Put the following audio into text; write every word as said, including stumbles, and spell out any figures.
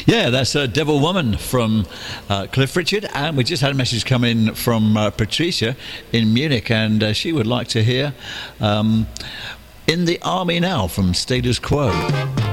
Yeah, that's a Devil Woman from uh, Cliff Richard, and we just had a message come in from uh, Patricia in Munich, and uh, she would like to hear um, In the Army Now from Status Quo.